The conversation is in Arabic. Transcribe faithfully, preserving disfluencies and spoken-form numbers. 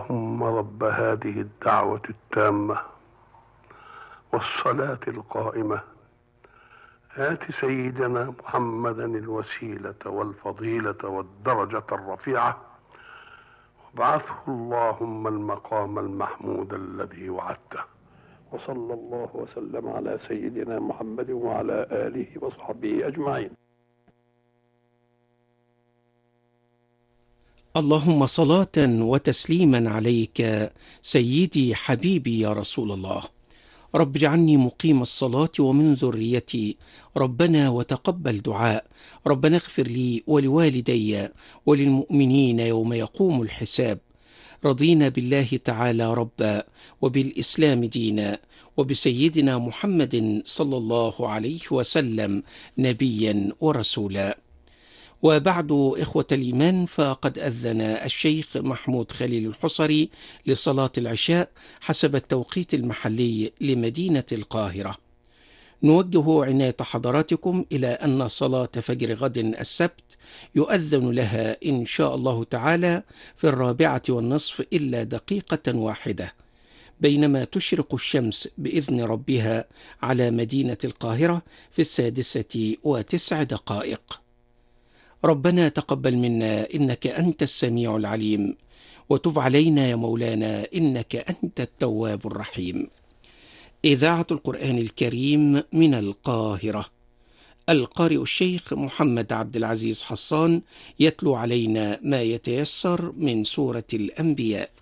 اللهم رب هذه الدعوة التامة والصلاة القائمة آت سيدنا محمدا الوسيلة والفضيلة والدرجة الرفيعة وابعثه اللهم المقام المحمود الذي وعدته. وصلى الله وسلم على سيدنا محمد وعلى آله وصحبه أجمعين. اللهم صلاة وتسليما عليك سيدي حبيبي يا رسول الله. رب اجعلني مقيم الصلاة ومن ذريتي، ربنا وتقبل دعاء، ربنا اغفر لي ولوالدي وللمؤمنين يوم يقوم الحساب. رضينا بالله تعالى ربا وبالإسلام دينا وبسيدنا محمد صلى الله عليه وسلم نبيا ورسولا. وبعد إخوة الإيمان، فقد أذن الشيخ محمود خليل الحصري لصلاة العشاء حسب التوقيت المحلي لمدينة القاهرة. نوجه عناية حضراتكم إلى أن صلاة فجر غد السبت يؤذن لها إن شاء الله تعالى في الرابعة والنصف إلا دقيقة واحدة، بينما تشرق الشمس بإذن ربها على مدينة القاهرة في السادسة وتسع دقائق. ربنا تقبل منا إنك أنت السميع العليم، وتب علينا يا مولانا إنك أنت التواب الرحيم. إذاعة القرآن الكريم من القاهرة، القارئ الشيخ محمد عبد العزيز حصان يتلو علينا ما يتيسر من سورة الأنبياء.